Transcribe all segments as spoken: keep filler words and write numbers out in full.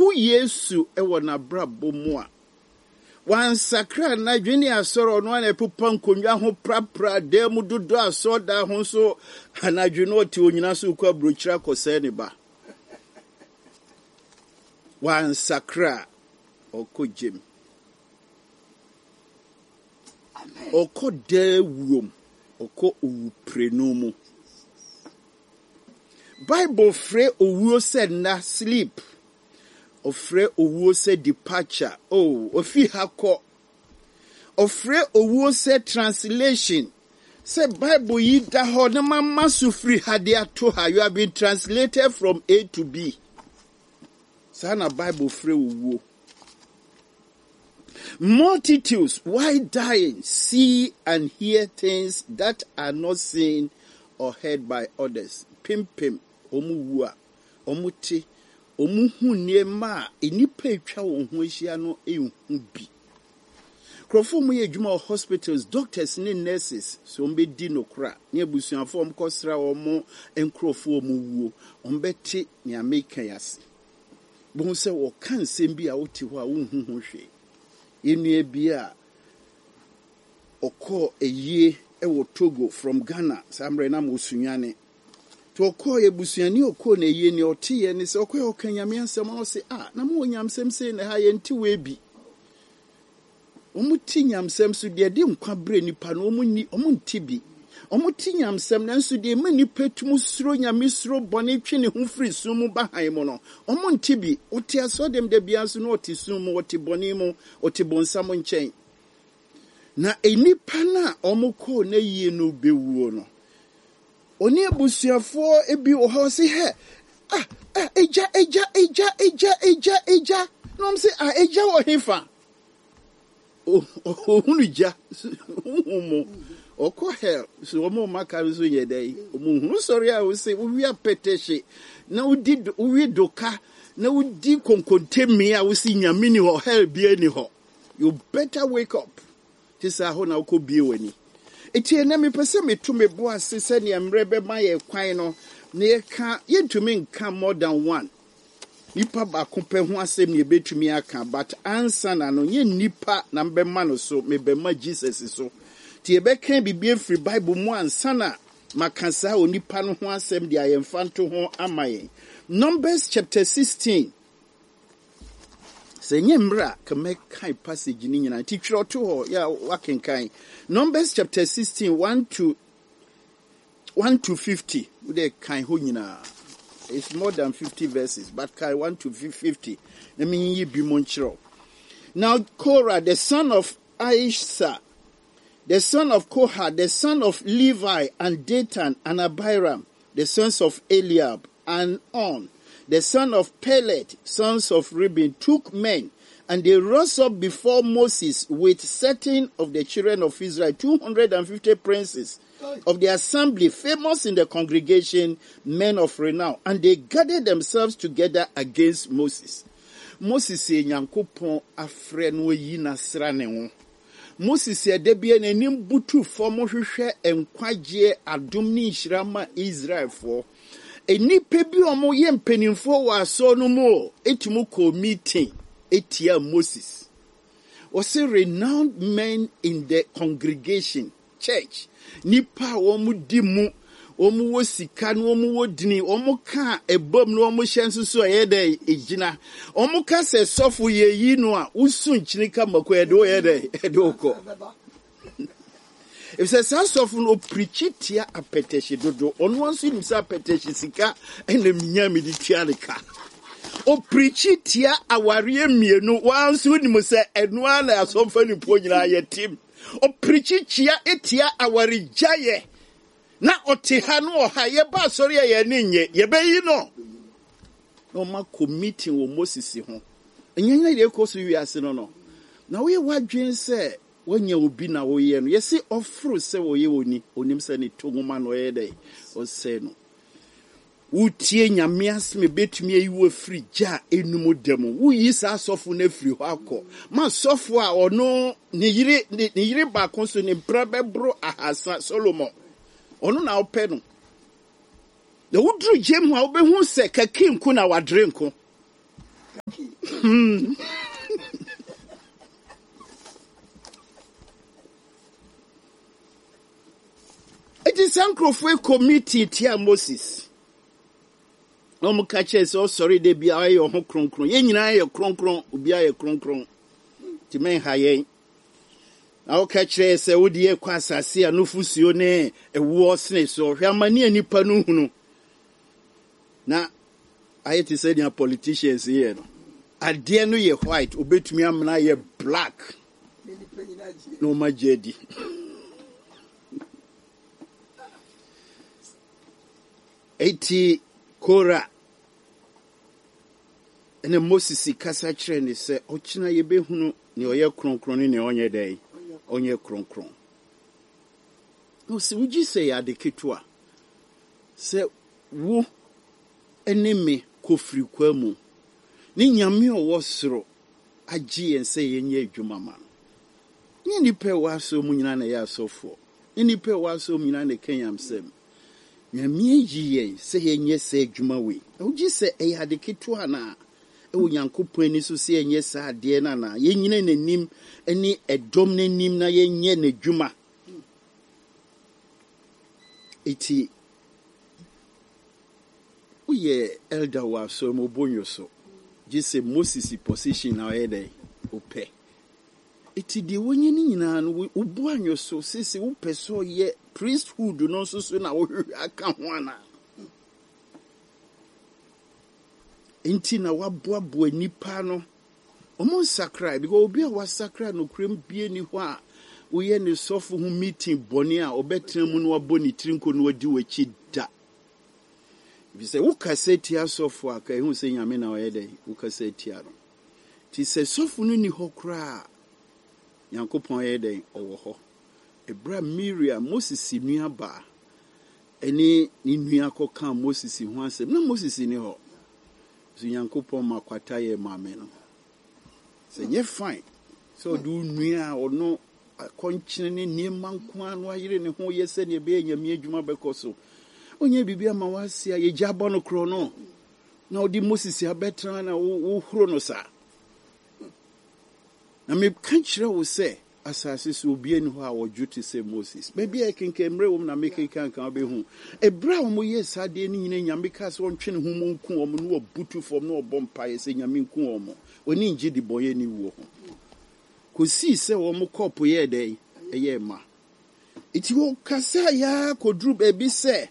ohu Yesu ewo na brabo mu a wan sakra na dwene asoro no na epupa nkonwa ho prapra da mu dodo asoda ho so anadwene oti onyina so kwa brochira kose ne ba wan sakra okojem oko de wuom oko owuprenu mu Bible free owuo said na sleep ofre owuo say departure oh ofi hako ofre owuo say translation say Bible yi da ho na mama so free hade ato ha you have been translated from A to B sana Bible free owuo multitudes why dying see and hear things that are not seen or heard by others pim pim omuwa omuti omuhu niema enipa etwa wo ho ahia no ehu bi krofo mu ye dwuma hospitals doctors ne nurses so mbedi no kra ne abusuafo om kosra wo mo enkrofo mu wuo ombeti ne ameka yase bo se wo kan sem bi a woti ho a wo hu ho hwe enua bi a okọ eyie ewo Togo from Ghana samre na mo sunyane to okọ ebusuani okọ na eyie ni otiye ni se okọ okanyame ansem no se ah na mo nyamsem se na ha ye nti we bi omuti nyamsem so de de nkwa bre nipa no omunni omunti bi omuti nyamsem na nso de mani petum suro nyame suro bone twe ne ho firi sumu bahan mo no omunti bi oti aso dem de bia so no oti sumu oti bone mu oti bonsam nchen na enipa na omukọ na yie no bewuo no oni abusuafo ebi o ho se he ah ah eja eja eja eja eja eja no mse ah eja wo hefa o hunu ja umo okọ hell so omo maka so yedai omo hunu sorry a we say we are peteshe na udi we doka na udi konkontemi a we si nyame ni ho hell bia ni ho you better wake up tisa ho na uko bie wani eti na me pese metu me bo ase se ne mrebe ma ye kwan no na ye ka yentumi nka more than one nipa ba kompe ho asem ne betumi aka but answer na no nye nipa na mbe ma no so me be ma Jesus so ti ebe kan bibie free Bible mu answer na makansa o nipa no ho asem de ayemfanto ho amaye Numbers chapter sixteen Senye mra kame kai passage ni nyina ti twiro to ho ya wakenkan Numbers chapter sixteen one to one to fifty we dey kan ho nyina it's more than fifty verses but kai one to fifty let me yi bi mo nchiro now Korah the son of Aisha the son of Kohath the son of Levi and Dathan and Abiram the sons of Eliab and On the son of Pelet, sons of Reuben, took men, and they rose up before Moses with certain of the children of Israel, two hundred fifty princes of the assembly, famous in the congregation, men of renown, and they gathered themselves together against Moses. Moses said, Nyankopon afre no yi nasra ne ho. Moses said, Debia n'anim butu fo mo hwehwe enkwagye adom ne nhyirama Israel for. Enipa bi omo ye mpanimfo wa so no mo etumu ko meeting etia Moses was a renowned men in the congregation church nipa omo di mu omo wo sika no omo wo dini omo ka ebom no omo hyenso so ye dey egina omo ka se sofo ye yi no a usu nkyirika mako ye do ye dey edoko if says of no preachitia apeteshi dodo on one sim sa apeteshi sika ene minyami di tiarika o preachitia aware mienu once we nim say eno ala asomfa ni po nyina ye tim o preachitia etia aware jaye na otiha no oha ye ba sori ye ninye ye be yi no no ma committee wo Moses ho enyanya ile ko so wi ase no no na we wadwen say Wanya obi na woye no yesi ofru se woye oni onim se ne tongoma no ye dey o se no utie nyame asme betumi ayiwo free ja enum dem wo yi sa sofo na free ho akọ ma sofo a ono ne yire ne yire ba konso ne brabebro ahasa Solomon ono na ope no na wudru jem a obehu se kakin ku na wadrenko Hmm. It is Uncle committee tia Moses. No more catches or sorry they be I or home cron cron. Yen I a cron cron, be I a cron cron. To men high. I'll catch a say, oh dear, quassa, see a no fusione, a war snake, or Yamani and Nipanu. Now, I had to say, your politicians here. I dare know you're white, obey to me, I'm not black. No, my jedi. Eighty Kora and the Moses Kasa train say, Ochina yebe hunu ni oye kron kron ni onye day, onye kron kron. No, see, would you say at the Kitua? Say, wo enemy kofri kwemu. Ni nyami o wasro aji and say yenye jumama. Ni nipe waso munyina na ya sofo. Ni nipe waso munyina na Kenyam sem. Nyame yiye se yenye se adwuma we ogi se e hade ketua na e wo Nyankopon ani so se yenye sa ade na na yenyine nanim ani edom nanim na yenye n'adwuma iti uye elder wa so mo bonyo so gi se Moses position na oyede ope iti de wonye ni nyina no obu anyo so sese wo peso ye priesthood no so so na wo aka ho ana enti na waboaboa nipa no omo sakra because obi a wasakra no krem bie ni ho a wo ye ne sofo ho meeting boni a obetra mu no waboni trinko no wadi wachi da bi se wo kaseti asofo aka hu se nyame na oyede wo kaseti aro ti se sofo no ni ho kra Yankopon yede owo ho Ebra Miriam Moses nua ba eni ni nua koka Moses ho asem na Moses ni ho so Yankopon makwata ye mame no se nye fine so du nua ono akonchine ne niema nko anu ayire ne ho yese ne be nyame adwuma bekoso onye bibia ma wase ye jabo no kro no na odi Moses abetra na wo huro no sa na me kan kire wo se asase so obi eni ho a woju to say Moses baby I can kemre wo na make kan kan be hu ebra wo yes ade ni nyina nyame ka so ntwe ne hu mo nku wo no obutu fom no obompa ye se nyame nku wo mo oni ngi di boye ni wo ho ko si se wo mo kopo ye dey eye ma iti wo kasa ya kodru baby se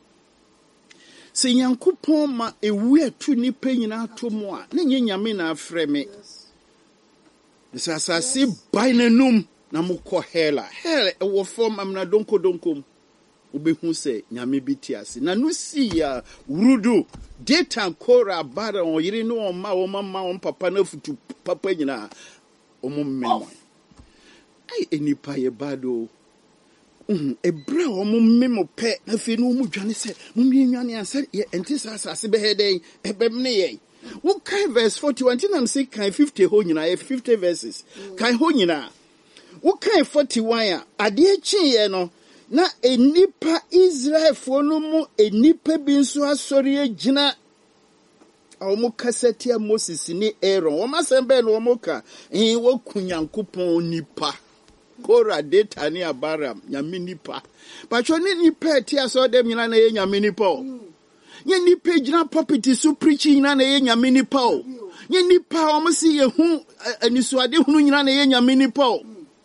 se Nyankopon ma ewu atu ni pa nyina to mo a na nye nyame na afre me this asasi by nenum na mukọ hela hela e wo form amna donko donkom obehu se nyame bitiase na no si ya rudu data Kora bara on yiri no on ma o mama on papa na futu papa nyina o mo memo ai enipa ye bado mhm ebra o mo memo pe na fe no mo dwane se mo mi nwane anse ye entisa asase be hedey ebem ne ye what kind verse forty-one? I'm saying kind fifty honyina, fifty verses. Kind honyina. What kind forty-one? Ade chi ye no na enipa Israel fo no mu enipa bi nso asori agina awomo kaseti a Moses ni Aaron. Wo masembe no wo ka eh wo kunyankopon nipa. Kora data ni Abaram nyame nipa. Pacho ni nipa ti aso dem nyina na ye nyame nipa. Nye nipa jina property so preaching na na ye nyame nipa o. Nye nipa o mo si ye hu anisuade hunu nyina na ye nyame nipa o.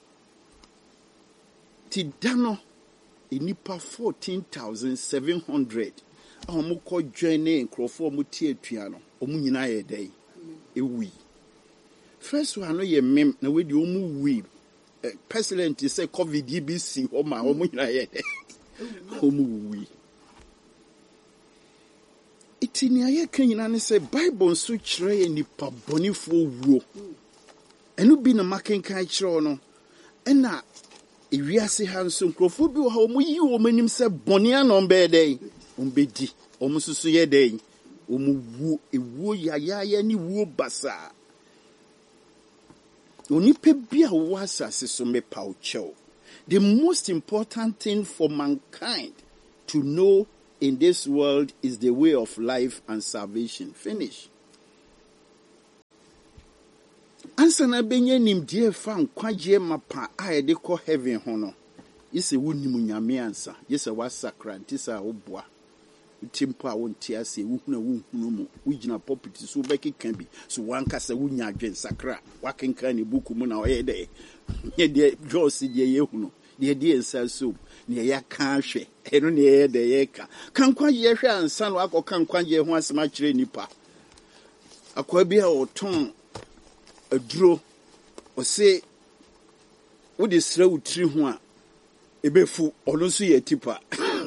Ti dano nipa fourteen thousand seven hundred. A mo ko join nkrofo mo tie atua no. O mo nyina ye dai. Ewi. First one no ye mem na we di o mo wi. Pestilent say COVID B C o ma o mo nyina ye dai. O mo wi. Itini aye kenyina ne se Bible so kire nipa bonifo wuo enu bi na makenkan kire no ena ewiase ha nso nkrofo bi wo ha omo yi wo manim se bone anon be dey ombedi omo susu ye dey omo wuo ewuo yaya ni wuo basa onipa bi a wo asase so me paucho. The most important thing for mankind to know in this world is the way of life and salvation. Finish. ansa na benye nimdie fa nkwaje mapa a ye de kɔ heaven ho no yese wonimu nyame ansa yese wasakra ntisa oboa timpo a wonte ase wuhuna wuhunu mu wugina pulpit so bekeka bi so wankasa wunya adwen sakra wakenka ne buku mu na oye de ye de Jose de yehunu de de ensa so ne ya ka hwe eno ne ye de ye ka kankwaje hwe ansa no akɔ kankwaje ho asema kire nipa akwa bi a oton aduro ose wo de sra utri ho a ebefu ono so ye tipa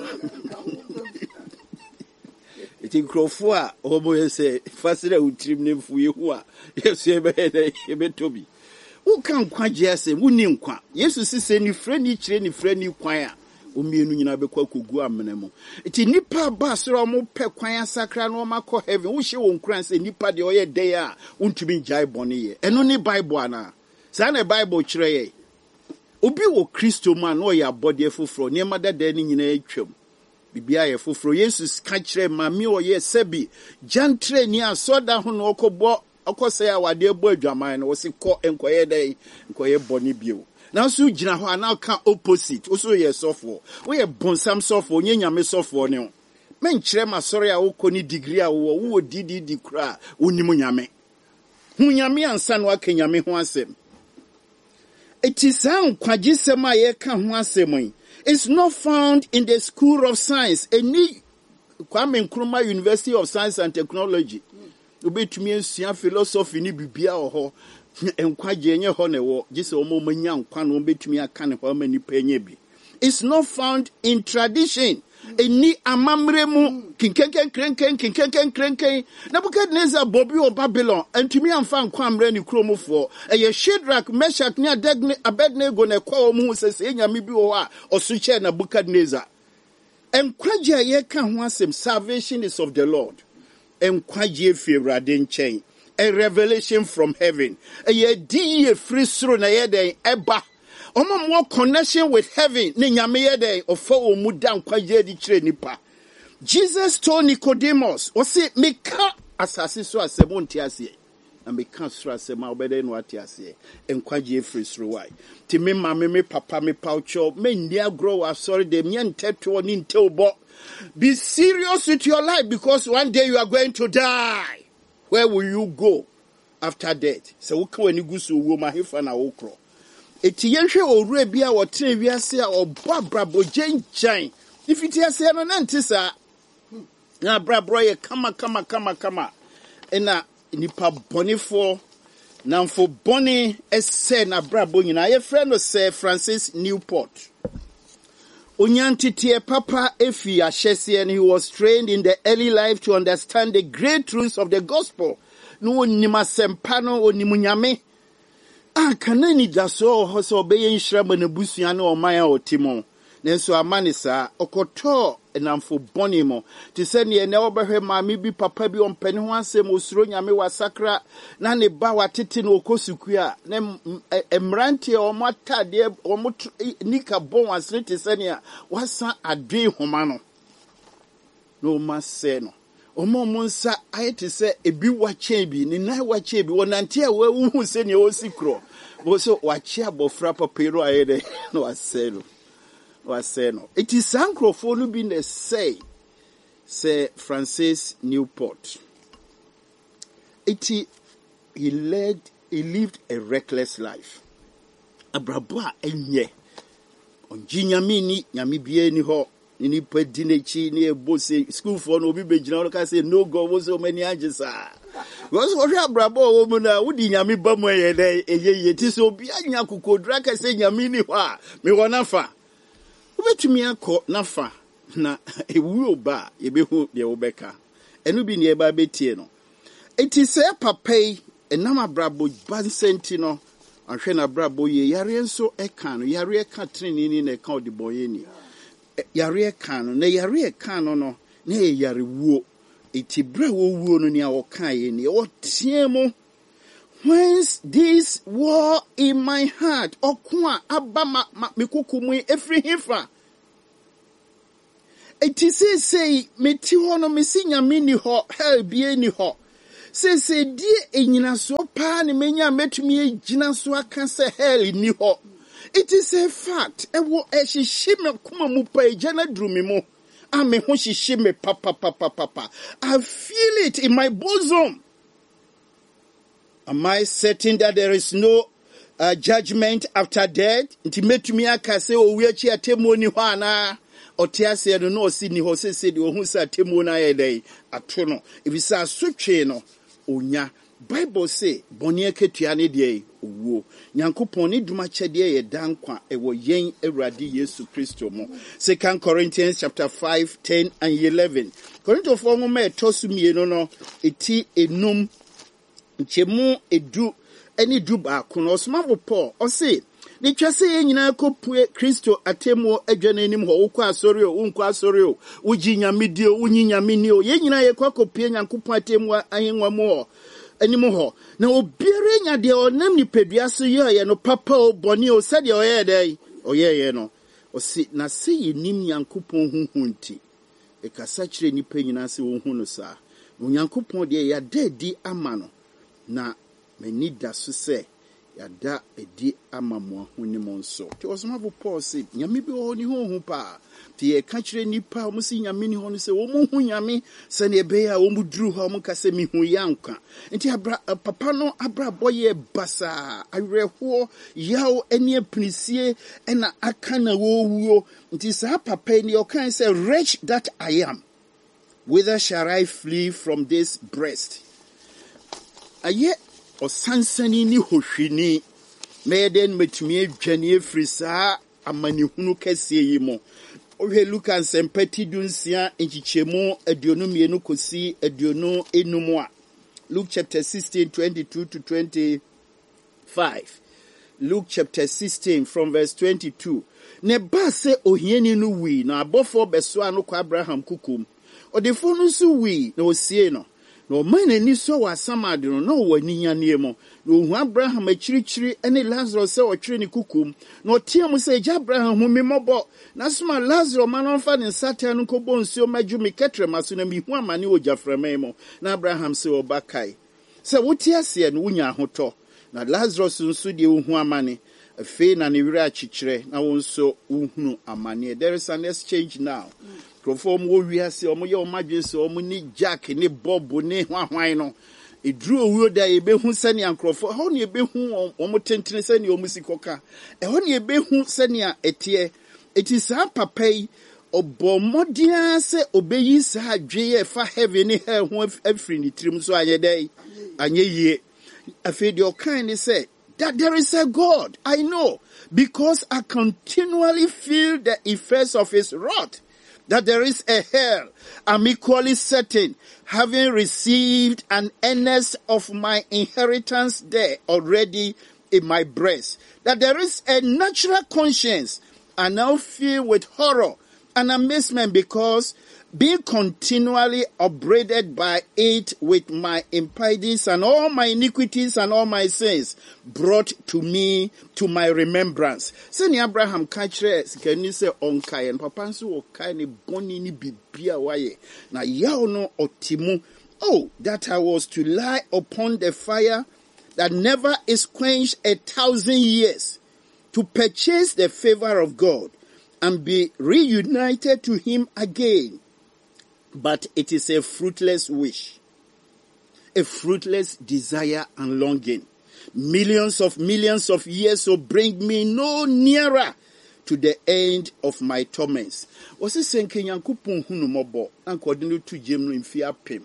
eti krofo a obo yese fasira utrim ne fu yehu a yesu ebe ebe tobi wo kan kwaje ase wo ni nkwa yesu sise ni frɛ ni kire ni frɛ ni kwan a omienu nyina bekwa kogu amene mu eti nipa ba soro mo pɛ kwan asakra no makɔ heaven wo hye wo nkran se nipa de oyɛ dey a untumi jai bɔne ye ɛno ni bible ana sa na bible kyerɛ ye obi wo kristo man no ya body foforo ne madada ni nyina atwam bibia ye foforo yesus ka kyerɛ ma mi oyɛ sebi jantre ni asoda ho no okɔbɔ okɔsɛ awade bɔ adwaman no wo se kɔ enkoyɛ dɛ enkoyɛ bɔne bio now so gina ho ana ka opposite also ye sofo wo ye bonsam sofo nye nyame sofo ne men kyerɛ ma sɔre a wo kɔ ni degree a wo wo didi di kra wonimu nyame hu nyame ansa no aka nyame ho asɛm eti san kwagisɛm a ye ka ho asɛm is not found in the school of science any Kwame Nkrumah University of Science and Technology obetumi asua philosophy ni bibia ho enkwaje enye ho ne wo gise omo manya nkwa no betumi aka ne ho mani penye bi it's not found in tradition eni amamre mu kinkenken krenken kinkenken krenken Nebuchadnezzar bobi o Babylon antumi amfa nkwa amre ni kromofo eye Shadrach Meshach ni Abednego ne kwa omu sese nyame bi wo a osuche Nebuchadnezzar enkwaje ye ka ho asem salvation is of the Lord enkwaje fi Awurade nkyɛn a revelation from heaven a ye di free soro na ye den eba omo mo connection with heaven ne nyame ye den ofo omu dan kwaje di kire nipa Jesus told Nicodemus o se meka asase so asem onti ase na meka soro asem a obede no ati ase enkwaje free soro why ti me ma me papa me paucho me ndia grow up sorry dem nye nteto ni ntewbo be serious with your life because one day you are going to die. Where will you go after death? So who can go to Woma Hifa na Okro? Eti yenhwe owura bia wo tene wiase a obabrabo gyenjan. If it is say no nantisa na brabro ye kama kama kama kama. Ena nipa bonifo namfo boni ese na brabo nyina ye friend no Sir Francis Newport. Onyantitie papa efi ahyese and he was trained in the early life to understand the great truths of the gospel. No onima sempa no onimu nyame. Ah kanani daso ho so obeye nhyirama na busua na oman a otimo. Nenso amane saa okoto enamfo boni mo. Ti se ne ne obehwe maami bi papa bi ompani ho asem osuro nyame wasakra na ne ba watete na okosuku a ne emrante omotade omot nika bon asre ti se ne a wasa adwe homa no no mase no omo monsa ayete se ebi wache bi ni nai wache bi wonante a wa hu se ne osikro bo so wache abofra papero ayede no aselo waseno it is sankrofo no bi na say Sir Francis Newport it he led he lived a reckless life abrabo a enye onji nyame ni nyame bia ni ho ni padi nechi ni ebose school for no bi begina no ka say no god was so many agesa was what abrabo wo mu na wudi nyame ba mu ye dey eyeye ti so bia nya kokodra ka say nyame ni ho a me wona fa ubetumi akọ nafa na ewu oba yebehu de obeka enu bi ne eba betie no eti se papai enam abrabo bansenti no ahwe na abrabo ye yare nso eka no yare eka trini ni na eka odiboye ni yare eka no na yare eka no no na yare wuo eti bra wo wuo no ni awoka ye ni o tiemo whence this war in my heart okwa abama mekukumu every hifa it is say meti ho no mesi nyame ni ho hell bie ni ho Se se die enyina so pa ne menya metumi egina so aka se hell ni ho. It is a fact. Ewo ehihye me kuma mu pa ejana drumi mu. Ame ho hihye me papa papa papa. I feel it in my bosom. Am I certain that there is no uh, judgment after death? Nti metumi aka se owi achi atemu ni ho ana. Otia se no no si ni ho se se de ohun sa atemu na ye dai ato no. If sa sotwe no onya. Bible say boni aketua ne de owo. Nyankopon ni duma chede ye dankwa ewo yen Awurade Yesu Kristo mo. Second Corinthians chapter five, ten and eleven. Korinto fo mo me tosu mienu no eti enum nchemu edu eni du ba kono osmabo Paul o say ni twase ye nyina kopue Kristo atemo adwane anim ho wo kwa asori o wo kwa asori o wo ginyamedi o wo nyinyameni o ye nyina ye kwa kopue Nyankopon atemo ahenwa mo anim ho na obiere nya de onam ni pedua so ye ye no papa o boni o sade o ye dai o ye ye no o si na se ye nim Nyankopon huhunti e kasa kire ni pa nyina se wo hu no sa Nyankopon de ya dadi ama no na mani da so se yada edi ama mo ahuni mo nso ti osomafo Paul say nyame bi ho ni ho hu pa ti e ka kire nipa o musi nyame ni ho no se wo mo hu nyame se ne be ya wo mu duru ho mo ka se mi hu yanka nti abra papa no abra boye basa awerho yaw eni apinisie ena aka na wo wuo nti sa papa ni o kan say wretch that I am, whither shall I flee from this breast? Aye o sansani ni hohwini meden metumi adwane efri saa amani hunu kase yi mo ohwe Luka nsempati dunsia enchichemu aduonu mienu kosi aduonu enum a Luke chapter sixteen, twenty-two to twenty-five. Luke chapter sixteen from verse twenty-two. Ne ba se ohiani no wi na abofo beso anu kwa Abraham kukum odefo no so wi na osie no no man ni so wa samade no no wani nyane mo no Abraham achirichiri ene Lazarus se otwere ni kukum no otiam se ja Abraham hu memobo na soma Lazarus man fa ne satan no kobo nsuo majumi ketre maso na mi hu amane ojaframa mo na Abraham se obakai se wotiase no wunya hoto na Lazarus nso de hu amane afi na ne wira achichire na wonso uhunu amane. There is an exchange now. From wo wiase omo ye omadwense omo ni Jack ni Bob ni hwahwan no edru owuo da ebehu sane ankrofo ho ne ebehu omo tentene sane omo sikoka e ho ne ebehu sane etie eti sa papai obomodia se obeyi sa adwe fa heaven ni hell ho afri ni trim so anye dai anye yie afi de o kind say that there is a God. I know because I continually feel the effects of his wrath. That there is a hell. I'm equally certain, having received an earnest of my inheritance there already in my breast, that there is a natural conscience I now feel with horror and amazement because being continually upbraided by it with my impieties and all my iniquities and all my sins brought to me to my remembrance. Seni Abraham kachre sikani se onkai and papa nso okai ni boni ni bibia waye na yaw no otimu. Oh, that I was to lie upon the fire that never is quenched a thousand years to purchase the favor of God and be reunited to him again. But it is a fruitless wish, a fruitless desire and longing. Millions of millions of years will bring me no nearer to the end of my torments. Wasi senke Nyankopon hunu mobo ankodinu tu jemnu mfi apem.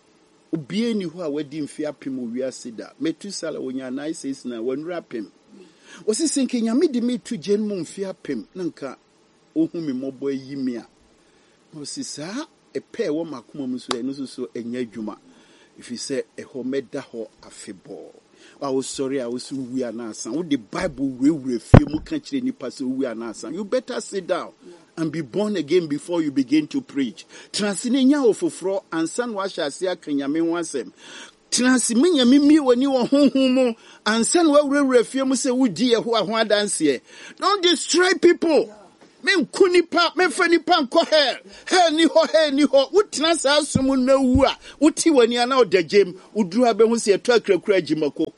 Ubie ni ho a wadi mfi apem owiase da. Metusala wonya nine says na wanura apem. Wasi senke Nyame de me tu jemnu mfi apem nanka ohu me mobo yimia. Wasi sa a pair wo makuma muso eno so enya dwuma if you say a ho meda ho afebo I was sorry I was we are now san with the Bible we we feel mu kan kire nipa so we are now san you better sit down and be born again before you begin to preach transine nya ofoforo ansan wa hyase akanyame ho asem transime nya mimi wani wo honhom mu ansan wa wurewura fie mu se wudi ye ho aho adanse don't destroy people. Men kunipa, men fenipan ko hell. Hell ni ho, hell ni ho. Utina sa sumu na uwa. Uti wani ana o de jem. Udru abe hunsi ya tuwa kre kre jimako.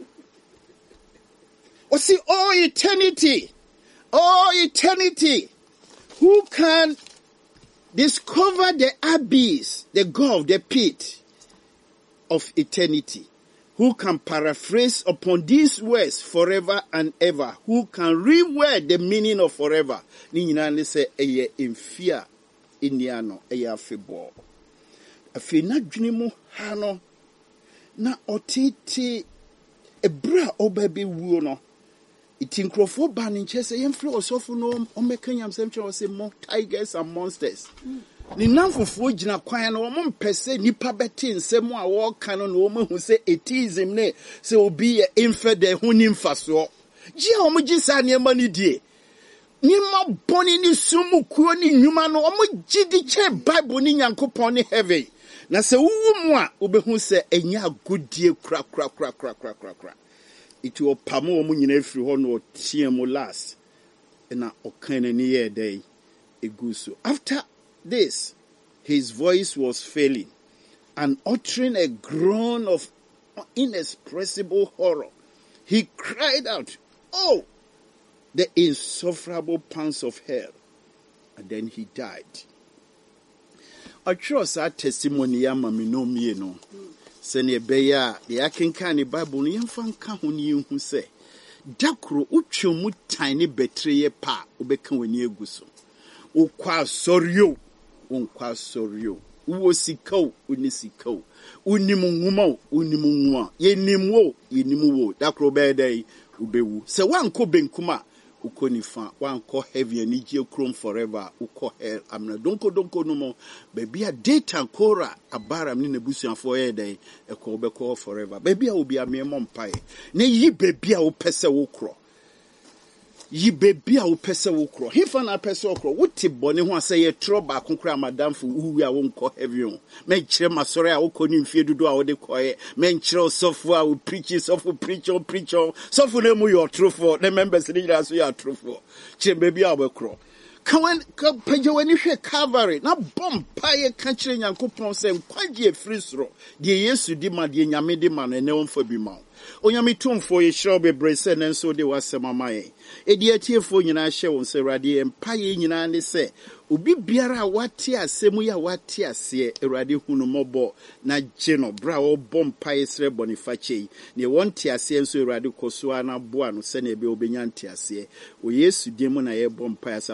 O see, oh eternity. Oh eternity. Who can discover the abyss, the gulf, the pit of eternity? Who can paraphrase upon these words forever and ever? Who can reword the meaning of forever? Ni nyina ne se eye emfia eniano eye afebo. Afi na dwene mu ha no na otiti ebra obabe wuo no. Iti nkrofo ba ne nche se yemfre osofo no omekanyam semche o se mo tigers and monsters. Ni namfofo gina kwan no mo mpese nipa beti nsem a wo kan no no mo hu se atheism ne se obi ye infidel hu ni mfaso ji a mo gi sa ne ma ni die ni ma boni ni sumu kuo ni nwuma no mo gi di che bible ni Nyankopon ni heaven na se wu mu a obehu se enya agodie kra kra kra kra kra kra kra itu opamo mo nyina firi ho no tie mo last na okan ni ye dey eguso. After this, his voice was failing, and uttering a groan of inexpressible horror, he cried out, "Oh, the insufferable pangs of hell!" And then he died. I trust our testimony, Yamami no me no. Sene beya, the akinka ni Bible ni yamfanka huni hu se. Dakro uchu mu tiny betreye pa ubeka wenye guso. Ukwa soryo. Unkwa soryo. Uwo sikao, unisikao. Unimu ngumao, unimu nguma. Ye nimwo, ye nimuwo. Dakro bede ubewu. Se wanko benkuma, uko nifa. Wanko heavy and ije chrome forever. Uko hell. Amna donko donko numo. Baby a data kora. Abara mni nebusi anfo ede. Eko ubeko forever. Baby a ubi a miye mompaye. Ne yi baby a upese ukro. Yi baby a upese ukro. Hifa na pese ukro. Uti boni huwa se ye troba kunkura madamfu uwe a unko heavy. Menchire masore a uko ni mfie dudu a ode koye. Menchire sofu a u preachi, sofu preacho, preacho. Sofu nemu yo trufo. Ne members ni jira su ya trufo. Chire baby a ukro. Kawan ka pajaweni hwe Calvary na bompa ye kanchire Nyankopon se nkwaje efrisro de Yesu di ma de nyame di ma no ene wonfa bi ma onyame tumfo ye hye bebre se nenso de wasema maye edi atiefo nyina hye won se Awurade empa ye nyina ne se obi biara wate asemu ya wate ase Awurade hunu mobo na gye no bra wo bompa ye sre bonifache ne wonte ase enso Awurade koso ana boa no se na ebe obenya nte ase o Yesu di mu na ye bompa ya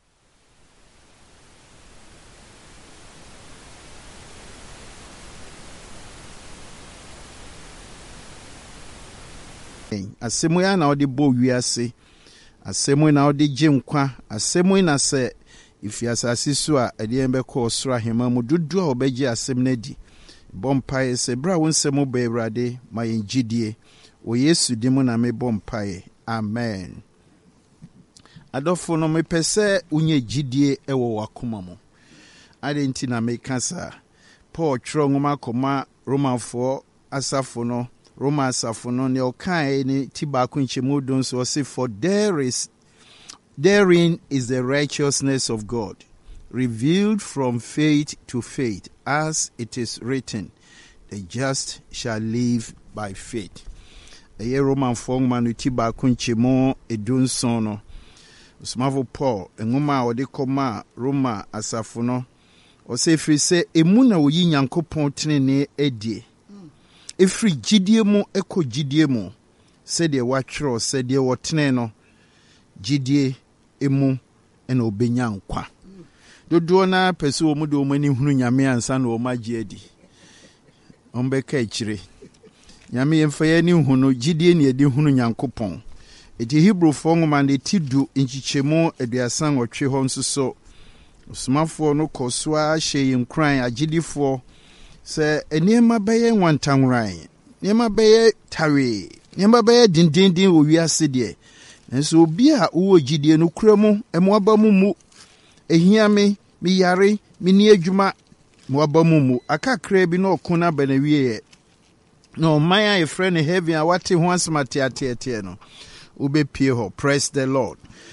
asemu ya na odi bo wiase asemu na odi gyenkwa asemu na se ifi asase so a ede embe ko osoro ahema mu dudu a obegye asem na di bompa se bra wonsemu ba Awurade ma yengidie o Yesu di mu na me bompa amen. Adofo no me pese unye gidie ewo wakoma mo adenti na me kasa Paul tro ngoma koma Romanfo asafo no Roma asafo no ne okai ni tibaku nchemu don so say for there is therein is the righteousness of God revealed from faith to faith, as it is written, the just shall live by faith. Eye Roman fongma no tibaku nchemu edun so no Usmavo Paul engoma ode koma Roma asafo no o say free say emu na oyi Nyankopon tenene edie efri gidie mu eko gidie mu sede watwro sede wotene no gidie emu ena obenya nkwa dodo na pese wo mu de omani hunu nyame ansa na o magye adi ombeka ekire nyame yemfa ya ni hunu gidie ne edi hunu Nyankopon eti Hebrew fongoma de tidu nchichemu aduasan otwe ho nsoso osmafo no koswa hye nkran agidifo se enema beye nwantanwran enema beye tawe enema beye dindindin wo wiase de enso obi a wo gidie no kuramu emoaba mu mu ehia me mi yare mi ni adwuma moaba mu mu akakra bi na okuna banawie no maya e friend heaven a wate ho asmate ate ate no ube pie ho. Praise the Lord.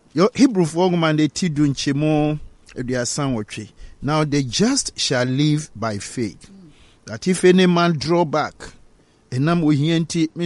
Your Hebrew for man they tidun chemo eduasan wotwe. Now the just shall live by faith. That if any man draw back, enam ohienti